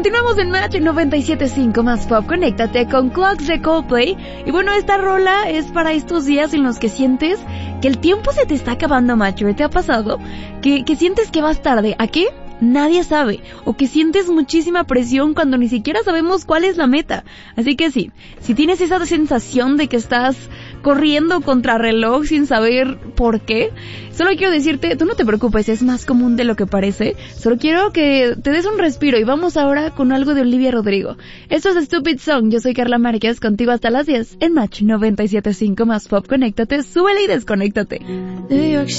Continuamos en Match 97.5 más pop. Conéctate con Clocks de Coldplay. Y bueno, esta rola es para estos días en los que sientes que el tiempo se te está acabando, macho. ¿Te ha pasado? Que sientes que vas tarde. ¿A qué? Nadie sabe, o que sientes muchísima presión cuando ni siquiera sabemos cuál es la meta. Así que sí, si tienes esa sensación de que estás corriendo contra reloj sin saber por qué, solo quiero decirte, tú no te preocupes, es más común de lo que parece. Solo quiero que te des un respiro y vamos ahora con algo de Olivia Rodrigo. Esto es Stupid Song, yo soy Carla Márquez, contigo hasta las 10 en Match 97.5 más pop. Conéctate, súbele y desconéctate.